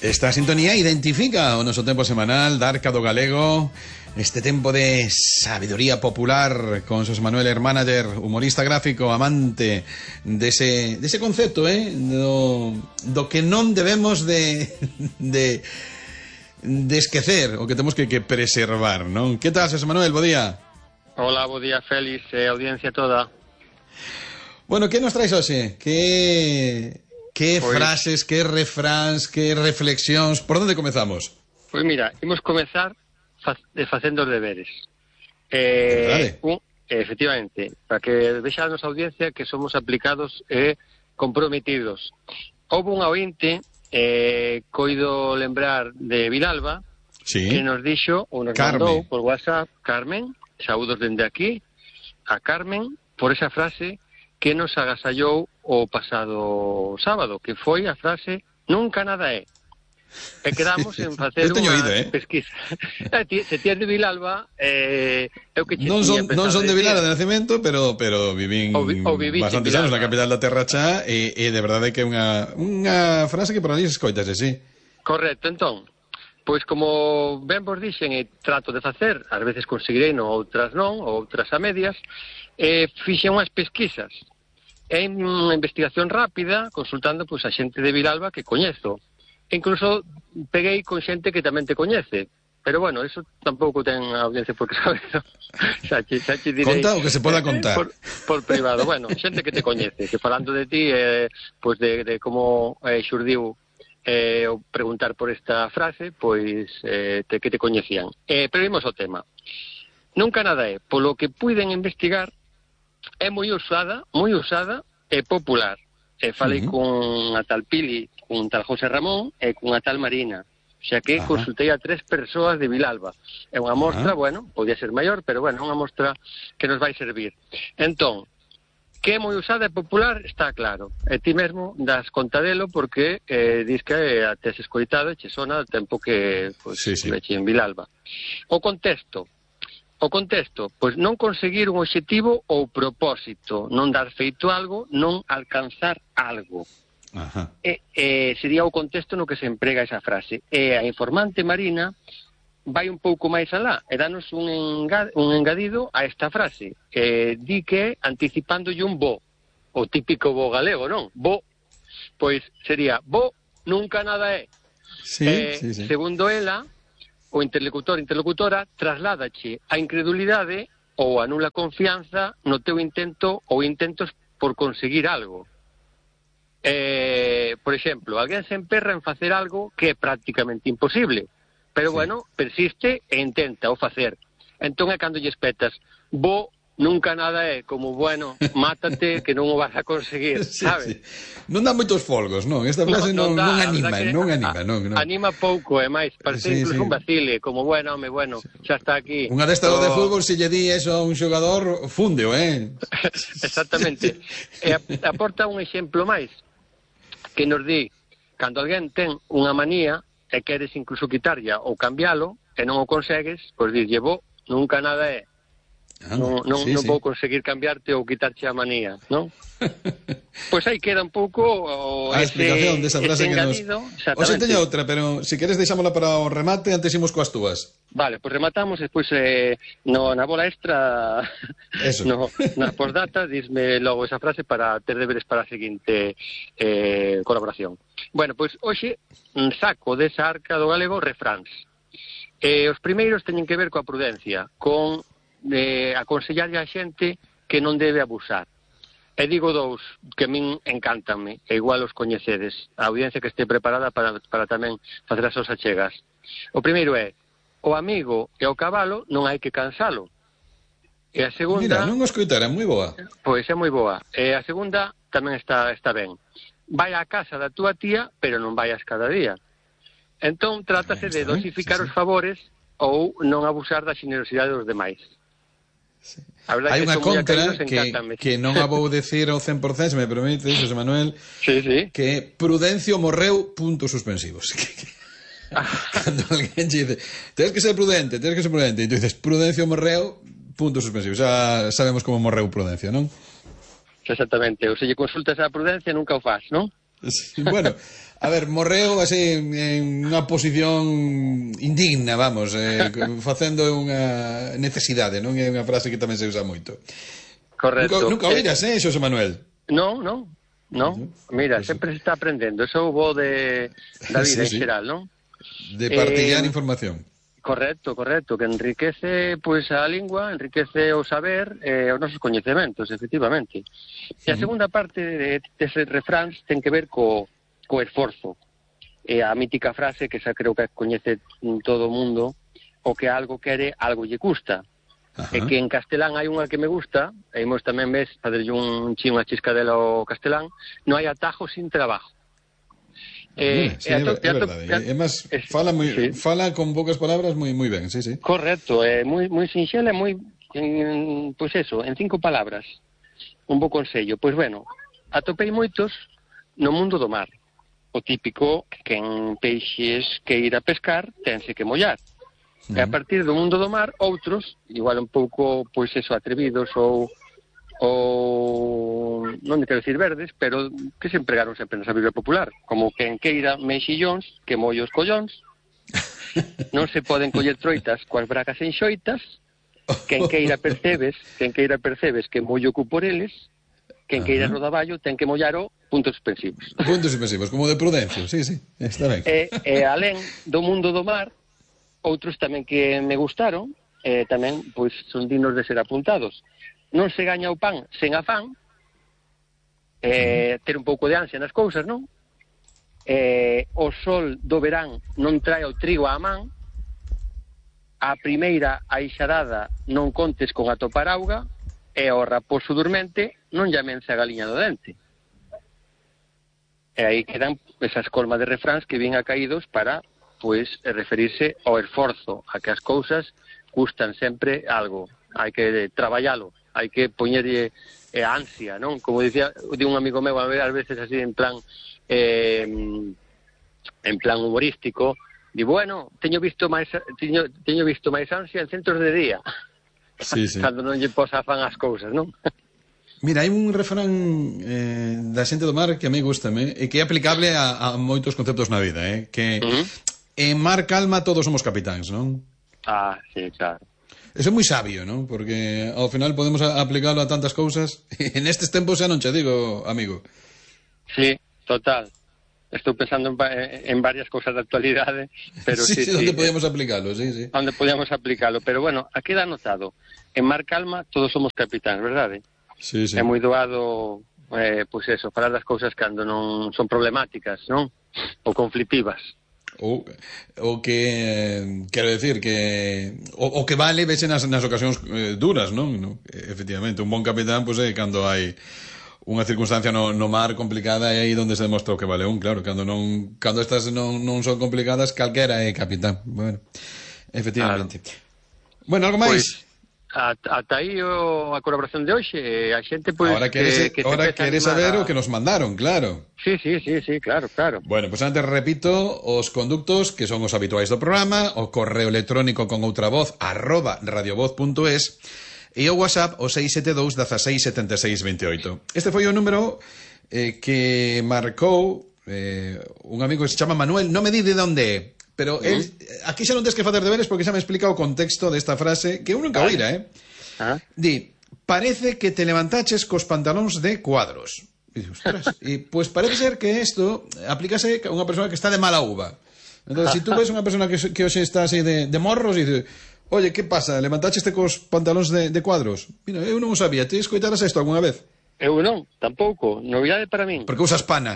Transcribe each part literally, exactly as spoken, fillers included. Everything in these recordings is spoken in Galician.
Esta sintonía identifica o noso tempo semanal da Arca do Galego, este tempo de sabiduría popular con Xosé Manuel Hermánager, humorista gráfico, amante dese, dese concepto, eh? do, do que non debemos de, de, de esquecer, o que temos que, que preservar, non? Que tal, Xosé Manuel? Bo día. Hola, bo día, Félix, e eh, audiencia toda. Bueno, que nos traes hoxe? Que... Que pues, frases, que refráns, que reflexións... Por onde comezamos? Pois pues mira, imos comezar fa facendo os deberes. Eh, un, efectivamente, para que vexa a nosa audiencia que somos aplicados e comprometidos. Houve un ointe, eh, coido lembrar de Vilalba, sí, que nos dixo, ou nos Carmen. mandou por WhatsApp, Carmen, saúdos dende aquí, a Carmen, por esa frase que nos agasallou o pasado sábado, que foi a frase nunca nada é. E quedamos en facer unha ido, eh? pesquisa. Se ti és de Vilalba, eh, eu que che non son, non son de Vilalba de nacemento, pero pero vivín o vi, o bastantes anos na capital da Terra Chá, e, e de verdade que é unha, unha frase que por ali se escoitase, sí. Correcto, entón, pois como ben vos dixen e trato de facer, ás veces conseguirei, non, outras non, outras a medias, eh, fixen unhas pesquisas. É unha investigación rápida, consultando pois, a xente de Vilalba que coñezo. Incluso peguei con xente que tamén te coñece. Pero bueno, eso tampouco ten a audiencia porque sabe. xa che, xa che direi, conta o que se poda contar. Por, por privado. Bueno, xente que te coñece, que falando de ti, eh, pois de, de como eh, xurdiu eh, o preguntar por esta frase, pois eh, te, que te coñecían. Eh, pero vimos o tema. Nunca nada é, polo que puiden investigar, é moi usada, moi usada e popular. E falei uh -huh. con a tal Pili, con tal José Ramón e con a tal Marina. O sea que uh -huh. consultei a tres persoas de Vilalba. É unha mostra, uh -huh. bueno, podía ser maior, pero bueno, unha mostra que nos vai servir. Entón, que é moi usada e popular, está claro. E ti mesmo das contadelo porque eh, dis que a tes escoitado e che sona o tempo que pues, sí, sí. veche en Vilalba. O contexto. O contexto, pois non conseguir un obxectivo ou propósito, non dar feito algo, non alcanzar algo. Ajá. E, e sería o contexto no que se emprega esa frase. E a informante Marina vai un pouco máis alá e danos un, enga, un engadido a esta frase. E di que anticipándolle un bo, o típico bo galego, non? Bo, pois sería bo, nunca nada é. Sí, eh, sí, sí. Segundo ela, o interlocutor, interlocutora, trasládache a incredulidade ou anula confianza no teu intento ou intentos por conseguir algo. Eh, por exemplo, alguén se emperra en facer algo que é prácticamente imposible, pero sí. bueno, persiste e intenta o facer. Entón é cando lle espetas, bo, nunca nada é, como, bueno, mátate que non o vas a conseguir, sí, sabes? Sí. Non dá moitos folgos, non? Esta frase non, non, dá, non anima, non anima, non, non. Anima pouco, e máis, parece sí, incluso sí. un vacile, como, bueno, home, bueno, sí. xa está aquí. Unha desta o... de fútbol, se lle di eso a un xogador, fúndeo, eh? Exactamente. E aporta un exemplo máis, que nos di, cando alguén ten unha manía, e queres incluso quitarlla ou cambialo, e non o consegues, pois dis, llevo, nunca nada é. Ah, non non, sí, non sí. vou conseguir cambiarte ou quitarche a manía, non? Pois aí queda un pouco o a ese, explicación desa frase que nos... Oxe, teña outra, pero se queres deixámola para o remate, antes imos coas túas. Vale, pois rematamos, despois eh, no, na bola extra no, na postdata, disme logo esa frase para ter deberes para a seguinte eh, colaboración. Bueno, pois hoxe saco desa Arca do Galego refráns. Eh, os primeiros teñen que ver coa prudencia, con de aconsellarlle a xente que non debe abusar. E digo dous que a min encántanme, e igual os coñecedes, a audiencia que este preparada para, para tamén facer as súas achegas. O primeiro é, o amigo e o cabalo non hai que cansalo. E a segunda... Mira, non o escoitara, moi boa. Pois é moi boa. E a segunda tamén está, está ben. Vai á casa da túa tía, pero non vayas cada día. Entón, trátase de dosificar sí, sí. os favores ou non abusar da xenerosidade dos demais. Sí. Hai unha contra que, que non a vou decir ao cen por cen, se me permite, Xosé Manuel, sí, sí. que Prudencio morreu, puntos suspensivos. Cando alguén dice, tens que ser prudente, tens que ser prudente, e tú dices, Prudencio morreu, puntos suspensivos. Xa sabemos como morreu Prudencio, non? Exactamente, ou se lle consultas a prudencia nunca o faz, non? Sí, bueno, a ver, morreu así en unha posición indigna, vamos, eh, facendo unha necesidade, non é unha frase que tamén se usa moito. Correcto. Nunca, nunca oíras, eh, Xosé Manuel? Non, non, non. Mira, pues, sempre se está aprendendo. Eso é bo de, da vida sí, en sí. xeral, non? De partillar eh, información. Correcto, correcto, que enriquece pois a lingua, enriquece o saber e eh, os nosos coñecementos, efectivamente. E a segunda parte de, dese refráns ten que ver co, co esforzo. E a mítica frase que xa creo que coñece todo o mundo, o que algo quere, algo lle custa. Ajá. E que en castelán hai unha que me gusta, e imos tamén ves, faderlle un chin, unha chiscadela ao castelán, non hai atajo sin trabajo. Eh, sí, é, é verdade. É máis, fala, moi, sí. fala con poucas palabras moi moi ben, sí, sí. Correcto, é moi moi sinxela, moi en, pois eso, en cinco palabras. Un bo consello. Pois bueno, atopei moitos no mundo do mar. O típico que en peixes que ir a pescar tense que mollar. Uh-huh. E a partir do mundo do mar, outros, igual un pouco, pois eso, atrevidos ou ou non quero decir verdes, pero que se empregaron sempre na sabiduría popular, como quen queira mexillóns, que mollo os collóns, non se poden coller troitas coas bracas enxoitas, quen queira percebes, quen queira percebes que mollo cu por eles, quen queira rodaballo ten que mollar o puntos suspensivos. Puntos suspensivos, como de Prudencio, sí, sí, está ben. E, e alén do mundo do mar, outros tamén que me gustaron, eh, tamén pois son dignos de ser apuntados. Non se gaña o pan sen afán, eh, ter un pouco de ansia nas cousas, non? Eh, o sol do verán non trae o trigo á man, a primeira aixarada non contes con atopar auga, e o raposo dormente non llamense a galiña do dente. E aí quedan esas colmas de refráns que vin acaídos para, pois, referirse ao esforzo, a que as cousas custan sempre algo, hai que traballalo. Hai que poñerlle eh, ansia, non? Como dicía de un amigo meu, a veces así en plan eh, en plan humorístico, di, bueno, teño visto máis teño, teño visto máis ansia en centros de día. Sí, sí. Cando non lle posa afán as cousas, non? Mira, hai un refrán eh, da xente do mar que a mí gustame e que é aplicable a, a moitos conceptos na vida, eh? Que uh-huh. en mar calma todos somos capitáns, non? Ah, sí, claro. Eso é moi sabio, non? Porque ao final podemos aplicarlo a tantas cousas e nestes tempos xa non che digo, amigo. Sí, total. Estou pensando en, en varias cousas de actualidade, pero sí, sí, sí, onde sí, podíamos aplicarlo, sí, sí. Onde podíamos aplicarlo, pero bueno, aquí dá notado. En mar calma todos somos capitáns, verdade? Sí, sí. É moi doado, eh, pois eso, falar das cousas cando non son problemáticas, non? Ou conflictivas. O, o que quero decir que o, o que vale vexe nas, nas ocasións eh, duras, non? No, efectivamente, un bon capitán pois é cando hai unha circunstancia no, no mar complicada é aí onde se demostra o que vale un, claro, cando non cando estas non, non son complicadas calquera é capitán. Bueno, efectivamente. Claro. Bueno, algo máis? Pues... Ata aí o, a colaboración de hoxe, a xente pois ahora queres, que, que ahora queres saber a... o que nos mandaron, claro. Sí, sí, sí, sí, claro, claro. Bueno, pois pues antes repito os conductos que son os habituais do programa, o correo electrónico con outra voz arroba radiovoz punto es e o WhatsApp o seis sete dous, dezasseis, setenta e seis, vinte e oito. Este foi o número eh, que marcou eh, un amigo que se chama Manuel, non me di de onde é. Pero uh-huh. él, aquí xa non tens que facer deberes porque xa me explica o contexto desta frase que eu nunca oíra, eh? Uh-huh. Di, parece que te levantaches cos pantalóns de cuadros. E di, ostras, e pois pues parece ser que isto aplícase a unha persona que está de mala uva. Entón, se si tú ves unha persona que, que hoxe está así de, de morros e dice, oye, que pasa, levantaches cos pantalóns de, de cuadros? Mira, eu non o sabía, te escoitaras isto algunha vez? Eu non, tampouco, novidade para min. Porque usas pana.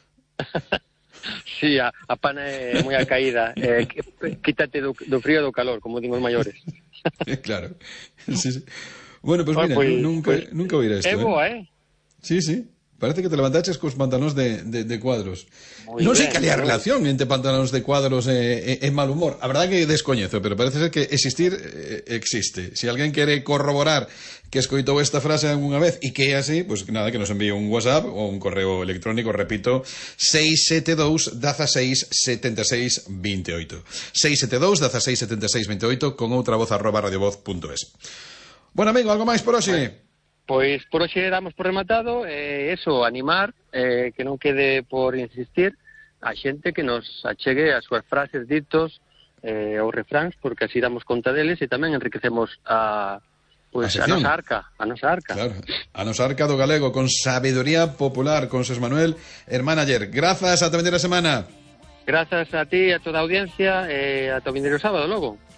Sí, a, a pana é moi acaída, eh, quítate do, do frío e do calor, como din os maiores. Claro, sí, sí. Bueno, pues mira, pues, nunca, pues, nunca oiré esto. É boa, eh? Sí, sí, parece que te levantaches cos pantalóns de, de, de cuadros. Muy non sei bien, cal é a relación entre pantalóns de cuadros e, e, e mal humor. A verdade que descoñezo, pero parece ser que existir eh, existe. Se si alguén quere corroborar que escoitou esta frase algunha vez e que é así, pois pues nada, que nos envíe un WhatsApp ou un correo electrónico, repito, seis sete dous, dezasseis, setenta e seis, vinte e oito. seis sete dous, dezasseis, setenta e seis, vinte e oito con outra voz arroba radiovoz punto es. Bueno, amigo, algo máis por hoxe? Pois por hoxe damos por rematado, eh, eso, animar, eh, que non quede por insistir a xente que nos achegue as súas frases, ditos eh, ou refráns, porque así damos conta deles e tamén enriquecemos a, pues, a, a nosa arca, a nosa arca. Claro, a nosa arca do galego, con sabedoría popular, con Xosé Manuel Hermánager. Grazas, ata a vindeira semana. Grazas a ti e a toda a audiencia, e ata o vindeiro sábado logo.